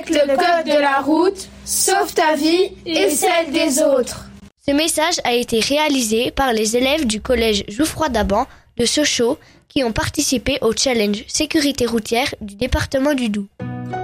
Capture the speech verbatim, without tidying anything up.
Respecte le code de la route, sauve ta vie et celle des autres. Ce message a été réalisé par les élèves du collège Jouffroy d'Aban de Sochaux qui ont participé au challenge sécurité routière du département du Doubs.